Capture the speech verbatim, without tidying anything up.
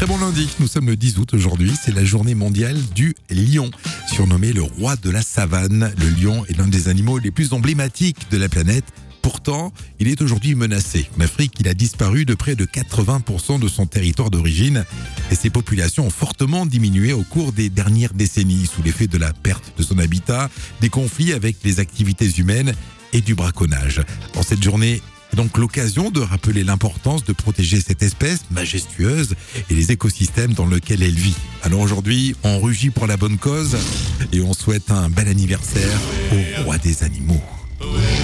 Très bon lundi, nous sommes le dix août aujourd'hui, c'est la journée mondiale du lion. Surnommé le roi de la savane, le lion est l'un des animaux les plus emblématiques de la planète. Pourtant, il est aujourd'hui menacé. En Afrique, il a disparu de près de quatre-vingts pour cent de son territoire d'origine et ses populations ont fortement diminué au cours des dernières décennies sous l'effet de la perte de son habitat, des conflits avec les activités humaines et du braconnage. En cette journée, c'est donc l'occasion de rappeler l'importance de protéger cette espèce majestueuse et les écosystèmes dans lesquels elle vit. Alors aujourd'hui, on rugit pour la bonne cause et on souhaite un bel anniversaire au roi des animaux.